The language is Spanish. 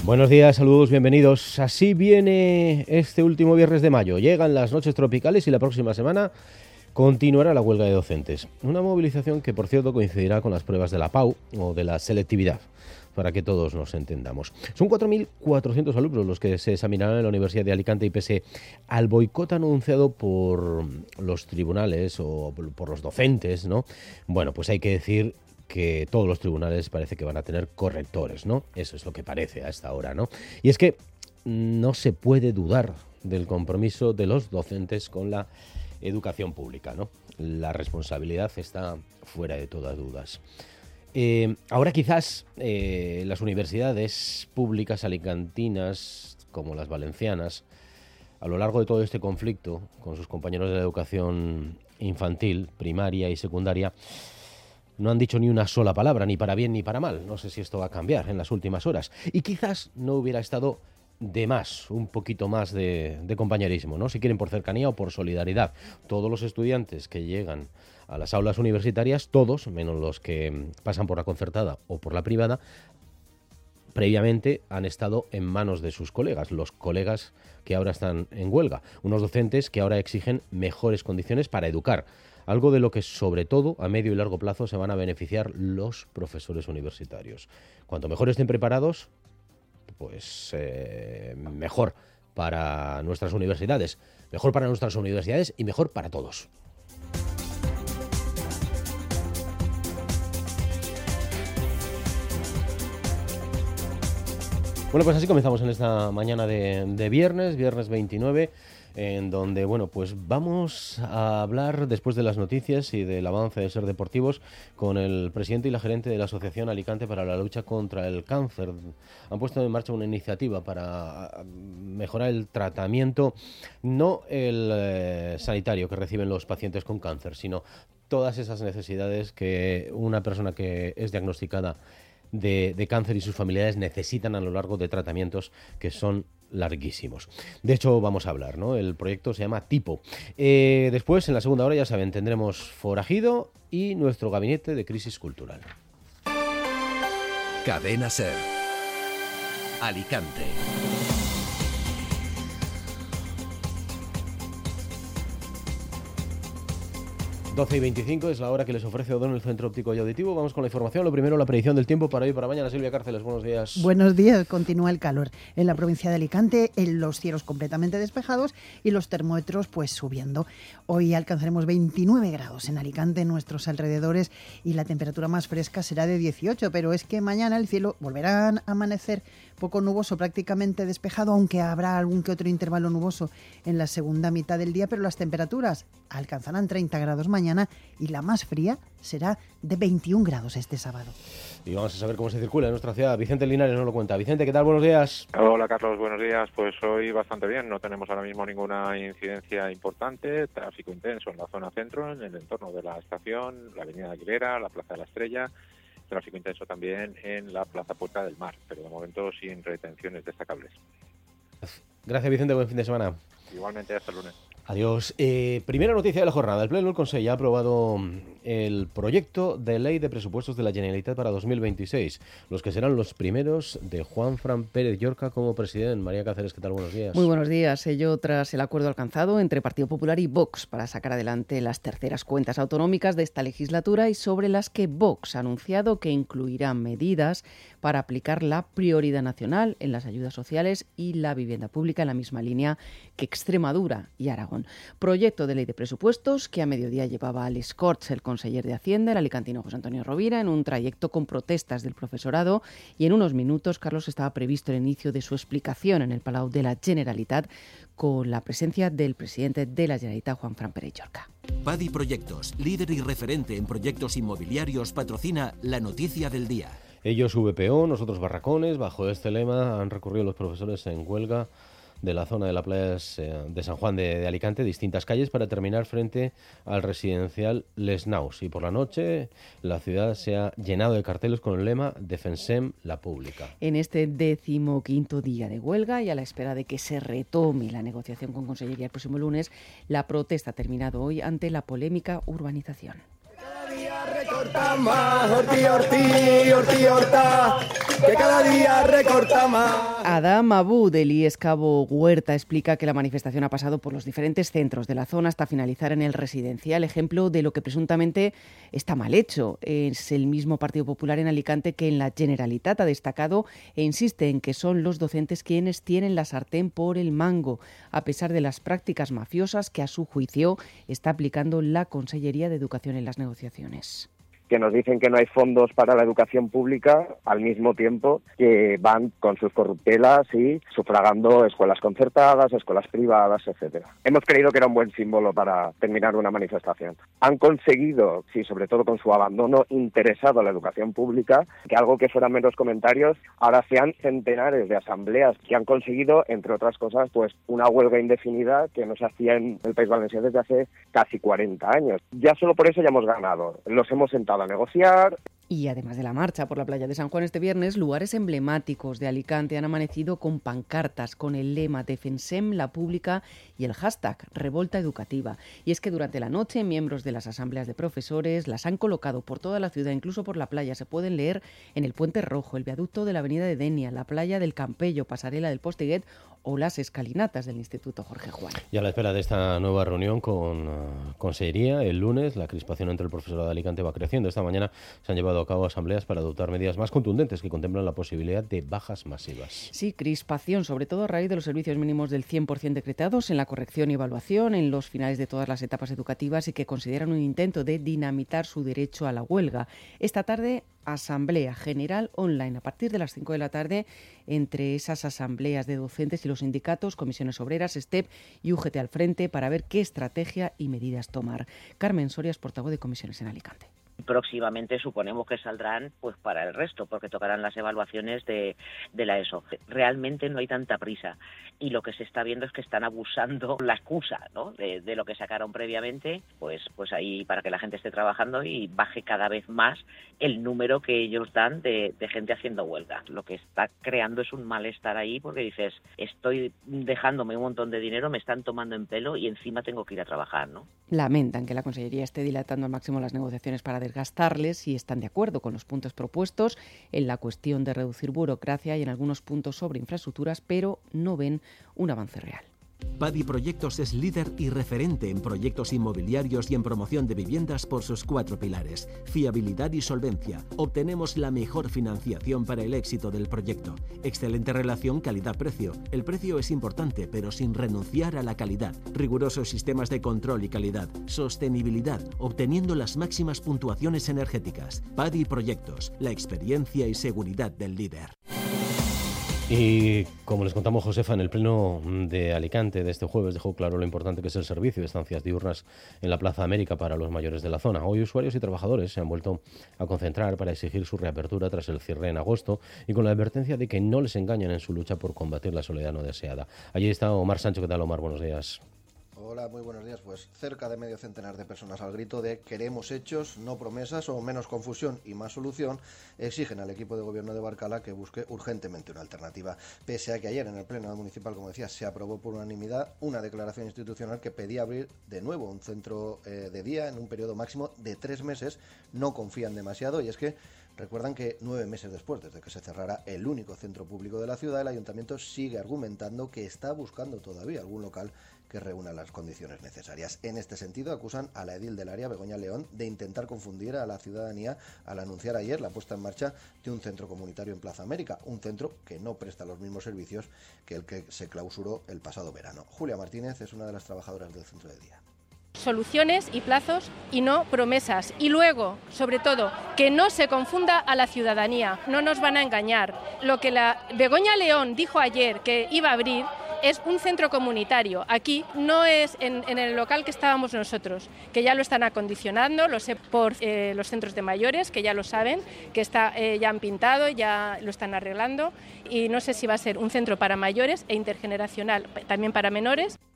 Buenos días, saludos, bienvenidos. Así viene este último viernes de mayo. Llegan las noches tropicales y la próxima semana continuará la huelga de docentes. Una movilización que, por cierto, coincidirá con las pruebas de la PAU o de la selectividad, para que todos nos entendamos. Son 4.400 alumnos los que se examinarán en la Universidad de Alicante y pese al boicot anunciado por los tribunales o por los docentes, ¿no? Bueno, pues hay que decir que todos los tribunales parece que van a tener correctores, ¿no? Eso es lo que parece a esta hora, ¿no? Y es que no se puede dudar del compromiso de los docentes con la educación pública, ¿no? La responsabilidad está fuera de todas dudas. Ahora quizás las universidades públicas alicantinas, como las valencianas, a lo largo de todo este conflicto con sus compañeros de la educación infantil, primaria y secundaria, no han dicho ni una sola palabra, ni para bien ni para mal. No sé si esto va a cambiar en las últimas horas. Y quizás no hubiera estado de más, un poquito más de compañerismo, ¿no? Si quieren, por cercanía o por solidaridad. Todos los estudiantes que llegan a las aulas universitarias, todos, menos los que pasan por la concertada o por la privada, previamente han estado en manos de sus colegas, los colegas que ahora están en huelga. Unos docentes que ahora exigen mejores condiciones para educar. Algo de lo que, sobre todo, a medio y largo plazo se van a beneficiar los profesores universitarios. Cuanto mejor estén preparados, pues mejor para nuestras universidades. Mejor para nuestras universidades y mejor para todos. Bueno, pues así comenzamos en esta mañana de viernes 29, en donde, bueno, pues vamos a hablar después de las noticias y del avance de Ser Deportivos con el presidente y la gerente de la Asociación Alicante para la Lucha contra el Cáncer. Han puesto en marcha una iniciativa para mejorar el tratamiento, no el sanitario que reciben los pacientes con cáncer, sino todas esas necesidades que una persona que es diagnosticada de cáncer y sus familiares necesitan a lo largo de tratamientos que son larguísimos. De hecho, vamos a hablar, ¿no? El proyecto se llama Tipo. Después, en la segunda hora, ya saben, tendremos Forajido y nuestro gabinete de crisis cultural. Cadena Ser. Alicante. 12:25 es la hora que les ofrece Odón, el Centro Óptico y Auditivo. Vamos con la información. Lo primero, la predicción del tiempo para hoy y para mañana. Silvia Cárceles, buenos días. Buenos días. Continúa el calor en la provincia de Alicante, en los cielos completamente despejados y los termómetros pues subiendo. Hoy alcanzaremos 29 grados en Alicante, en nuestros alrededores, y la temperatura más fresca será de 18, pero es que mañana el cielo volverá a amanecer poco nuboso, prácticamente despejado, aunque habrá algún que otro intervalo nuboso en la segunda mitad del día, pero las temperaturas alcanzarán 30 grados mañana y la más fría será de 21 grados este sábado. Y vamos a saber cómo se circula en nuestra ciudad. Vicente Linares nos lo cuenta. Vicente, ¿qué tal? Buenos días. Hola, Carlos, buenos días. Pues hoy bastante bien. No tenemos ahora mismo ninguna incidencia importante. Tráfico intenso en la zona centro, en el entorno de la estación, la avenida Aguilera, la Plaza de la Estrella. Tráfico intenso también en la Plaza Puerta del Mar, pero de momento sin retenciones destacables. Gracias, Vicente. Buen fin de semana. Igualmente, hasta el lunes. Adiós. Primera noticia de la jornada. El Pleno del Consejo ha aprobado el proyecto de ley de presupuestos de la Generalitat para 2026, los que serán los primeros de Juanfran Pérez Llorca como presidente. María Cáceres, ¿qué tal? Buenos días. Muy buenos días. Ello tras el acuerdo alcanzado entre Partido Popular y Vox para sacar adelante las terceras cuentas autonómicas de esta legislatura y sobre las que Vox ha anunciado que incluirá medidas para aplicar la prioridad nacional en las ayudas sociales y la vivienda pública en la misma línea que Extremadura y Aragón. Proyecto de ley de presupuestos que a mediodía llevaba a Les Corts el conseller de Hacienda, el alicantino José Antonio Rovira, en un trayecto con protestas del profesorado, y en unos minutos, Carlos, estaba previsto el inicio de su explicación en el Palau de la Generalitat con la presencia del presidente de la Generalitat, Juanfran Pérez Llorca. Padi Proyectos, líder y referente en proyectos inmobiliarios, patrocina la noticia del día. Ellos VPO, nosotros Barracones. Bajo este lema han recurrido los profesores en huelga de la zona de la playa de San Juan de Alicante, distintas calles, para terminar frente al residencial Les Naus. Y por la noche la ciudad se ha llenado de carteles con el lema Defensem la Pública. En este 15º día de huelga y a la espera de que se retome la negociación con Consellería el próximo lunes, la protesta ha terminado hoy ante la polémica urbanización. Cada día Horta más, horta, que cada día recorta más. Adam Abu del IES Cabo Huerta explica que la manifestación ha pasado por los diferentes centros de la zona hasta finalizar en el residencial, ejemplo de lo que presuntamente está mal hecho. Es el mismo Partido Popular en Alicante que en la Generalitat ha destacado e insiste en que son los docentes quienes tienen la sartén por el mango, a pesar de las prácticas mafiosas que a su juicio está aplicando la Consellería de Educación en las negociaciones. Que nos dicen que no hay fondos para la educación pública, al mismo tiempo que van con sus corruptelas y sufragando escuelas concertadas, escuelas privadas, etcétera. Hemos creído que era un buen símbolo para terminar una manifestación. Han conseguido, sí, sobre todo con su abandono interesado a la educación pública, que algo que fueran meros comentarios, ahora sean centenares de asambleas que han conseguido, entre otras cosas, pues una huelga indefinida que no se hacía en el País Valenciano desde hace casi 40 años. Ya solo por eso ya hemos ganado. Los hemos sentado a negociar. Y además de la marcha por la playa de San Juan este viernes, lugares emblemáticos de Alicante han amanecido con pancartas con el lema Defensem la Pública y el hashtag Revolta Educativa. Y es que durante la noche miembros de las asambleas de profesores las han colocado por toda la ciudad, incluso por la playa. Se pueden leer en el Puente Rojo, el viaducto de la avenida de Denia, la playa del Campello, pasarela del Postiguet o las escalinatas del Instituto Jorge Juan. Y a la espera de esta nueva reunión con Consellería, el lunes la crispación entre el profesorado de Alicante va creciendo. Esta mañana se han llevado a cabo asambleas para adoptar medidas más contundentes que contemplan la posibilidad de bajas masivas. Sí, crispación, sobre todo a raíz de los servicios mínimos del 100% decretados en la corrección y evaluación en los finales de todas las etapas educativas y que consideran un intento de dinamitar su derecho a la huelga. Esta tarde, Asamblea General Online a partir de las 5 de la tarde entre esas asambleas de docentes y los sindicatos, comisiones obreras, STEP y UGT al frente para ver qué estrategia y medidas tomar. Carmen Sorias, portavoz de comisiones en Alicante. Próximamente suponemos que saldrán pues para el resto, porque tocarán las evaluaciones de la ESO. Realmente no hay tanta prisa y lo que se está viendo es que están abusando la excusa, ¿no?, de lo que sacaron previamente, pues ahí para que la gente esté trabajando y baje cada vez más el número que ellos dan de gente haciendo huelga. Lo que está creando es un malestar ahí porque dices, estoy dejándome un montón de dinero, me están tomando en pelo y encima tengo que ir a trabajar, ¿no? Lamentan que la Consellería esté dilatando al máximo las negociaciones para desgastarles y están de acuerdo con los puntos propuestos en la cuestión de reducir burocracia y en algunos puntos sobre infraestructuras, pero no ven un avance real. Padi Proyectos es líder y referente en proyectos inmobiliarios y en promoción de viviendas por sus 4 pilares: fiabilidad y solvencia. Obtenemos la mejor financiación para el éxito del proyecto. Excelente relación calidad-precio. El precio es importante, pero sin renunciar a la calidad. Rigurosos sistemas de control y calidad. Sostenibilidad, obteniendo las máximas puntuaciones energéticas. Padi Proyectos, la experiencia y seguridad del líder. Y como les contamos, Josefa, en el pleno de Alicante de este jueves dejó claro lo importante que es el servicio de estancias diurnas en la Plaza América para los mayores de la zona. Hoy usuarios y trabajadores se han vuelto a concentrar para exigir su reapertura tras el cierre en agosto y con la advertencia de que no les engañen en su lucha por combatir la soledad no deseada. Allí está Omar Sancho. ¿Qué tal, Omar? Buenos días. Hola, muy buenos días. Pues cerca de medio centenar de personas al grito de queremos hechos, no promesas o menos confusión y más solución, exigen al equipo de gobierno de Barcala que busque urgentemente una alternativa. Pese a que ayer en el pleno municipal, como decía, se aprobó por unanimidad una declaración institucional que pedía abrir de nuevo un centro de día en un periodo máximo de 3 meses, no confían demasiado y es que recuerdan que 9 meses después, desde que se cerrara el único centro público de la ciudad, el ayuntamiento sigue argumentando que está buscando todavía algún local que reúna las condiciones necesarias. En este sentido, acusan a la edil del área, Begoña León, de intentar confundir a la ciudadanía al anunciar ayer la puesta en marcha de un centro comunitario en Plaza América, un centro que no presta los mismos servicios que el que se clausuró el pasado verano. Julia Martínez es una de las trabajadoras del centro de día. Soluciones y plazos y no promesas. Y luego, sobre todo, que no se confunda a la ciudadanía. No nos van a engañar. Lo que la Begoña León dijo ayer que iba a abrir es un centro comunitario. Aquí no es en el local que estábamos nosotros, que ya lo están acondicionando, lo sé por los centros de mayores, que ya lo saben, que ya han pintado, ya lo están arreglando. Y no sé si va a ser un centro para mayores e intergeneracional, también para menores.